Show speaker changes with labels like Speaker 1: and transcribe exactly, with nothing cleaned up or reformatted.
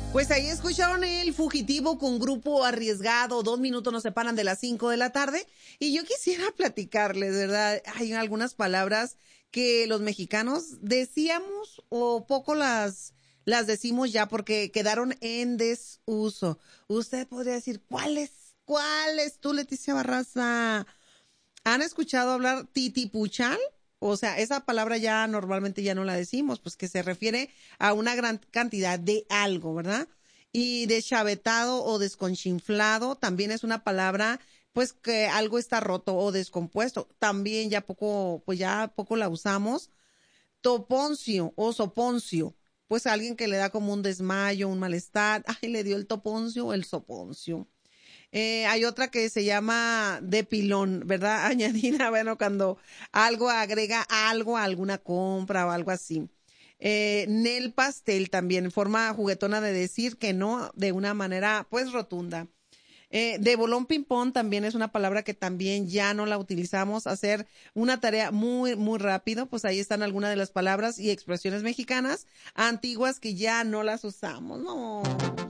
Speaker 1: Pues ahí escucharon El Fugitivo con Grupo Arriesgado. Dos minutos nos separan de las cinco de la tarde. Y yo quisiera platicarles, ¿verdad? Hay algunas palabras que los mexicanos decíamos o poco las, las decimos ya porque quedaron en desuso. Usted podría decir, ¿cuáles? ¿Cuáles? Tú, Leticia Barraza, ¿han escuchado hablar titipuchal? O sea, esa palabra ya normalmente ya no la decimos, pues que se refiere a una gran cantidad de algo, ¿verdad? Y deschavetado o desconchinflado también es una palabra, pues que algo está roto o descompuesto. También ya poco, pues ya poco la usamos. Toponcio o soponcio, pues alguien que le da como un desmayo, un malestar. Ay, le dio el toponcio o el soponcio. Eh, hay otra que se llama de pilón, ¿verdad? Añadida, bueno, cuando algo agrega algo a alguna compra o algo así. Eh, Nel pastel también, forma juguetona de decir que no de una manera pues rotunda. Eh, de bolón ping-pong también es una palabra que también ya no la utilizamos. Hacer una tarea muy, muy rápido, pues ahí están algunas de las palabras y expresiones mexicanas antiguas que ya no las usamos. No.